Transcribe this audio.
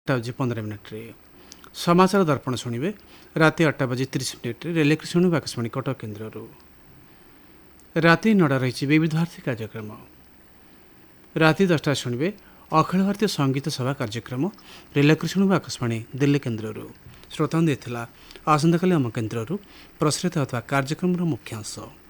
15 समाचार दर्पण शुणे राति 8:30 रेलवे शुणु आकाशवाणी कटक केन्द्र राति 9 रही विविध भारती कार्यक्रम राति 10 शुणे अखिल भारतीय संगीत सभा कार्यक्रम रेलवे शुणु आकाशवाणी दिल्ली केन्द्र श्रोता आसंता आम केन्द्र प्रसारित होता कार्यक्रम मुख्यांश।